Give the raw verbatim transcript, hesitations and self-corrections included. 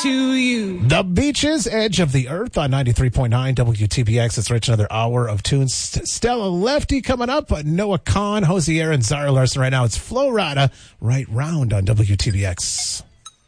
to you. The Beaches, Edge of the Earth on ninety-three point nine W T B X. It's Rich, another hour of tunes. Stella Lefty coming up. Noah Kahn, Hosier, and Zara Larson right now. It's Flo Rida, Right Round on W T B X.